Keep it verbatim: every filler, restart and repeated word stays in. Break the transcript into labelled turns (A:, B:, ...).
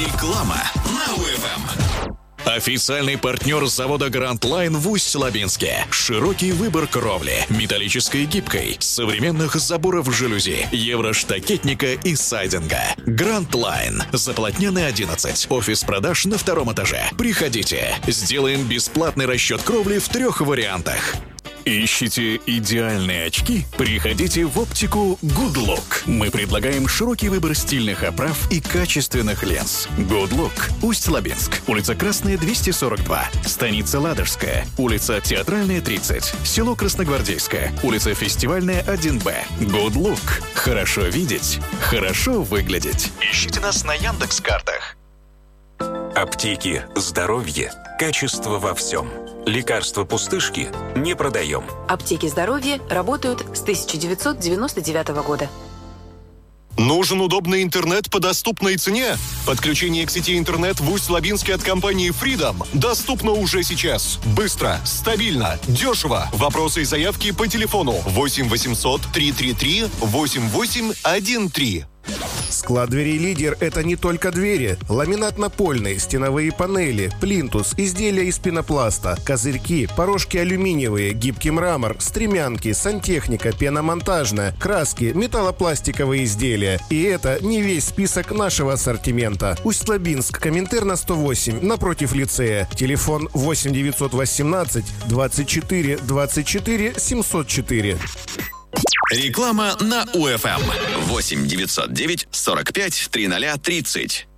A: Реклама на УФМ.
B: Официальный партнер завода Grand Line в Усть-Лабинске. Широкий выбор кровли, металлической и гибкой, современных заборов жалюзи, евроштакетника и сайдинга. Grand Line. Заполотненный одиннадцать. Офис продаж на втором этаже. Приходите. Сделаем бесплатный расчет кровли в трех вариантах. Ищите идеальные очки? Приходите в оптику Good Look. Мы предлагаем широкий выбор стильных оправ и качественных линз. Good Look. Усть-Лабинск. Улица Красная, двести сорок два. Станица Ладожская. Улица Театральная, тридцать. Село Красногвардейское. Улица Фестивальная, один Б. Good Look. Хорошо видеть. Хорошо выглядеть. Ищите нас на Яндекс.Картах.
C: Аптеки. Здоровье. Качество во всем. Лекарства пустышки не продаем.
D: Аптеки здоровья работают с тысяча девятьсот девяносто девятого года.
E: Нужен удобный интернет по доступной цене? Подключение к сети интернет в Усть-Лабинске от компании Freedom доступно уже сейчас. Быстро, стабильно, дешево. Вопросы и заявки по телефону восемь восемьсот триста тридцать три восемьдесят восемь тринадцать.
F: Склад дверей «Лидер» — это не только двери. Ламинат напольный, стеновые панели, плинтус, изделия из пенопласта, козырьки, порожки алюминиевые, гибкий мрамор, стремянки, сантехника, пеномонтажная, краски, металлопластиковые изделия. И это не весь список нашего ассортимента. Усть-Лабинск, Коминтерна сто восемь, напротив лицея. Телефон восемь девятьсот восемнадцать двадцать четыре двадцать четыре семьсот четыре.
A: Реклама на УФМ. восемь девятьсот девять сорок пять тридцать тридцать.